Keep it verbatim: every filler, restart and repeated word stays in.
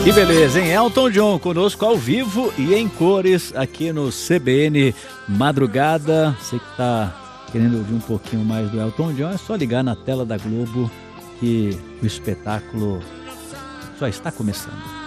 Que beleza, hein? Elton John conosco ao vivo e em cores aqui no C B N Madrugada. Você que tá querendo ouvir um pouquinho mais do Elton John, é só ligar na tela da Globo que o espetáculo só está começando.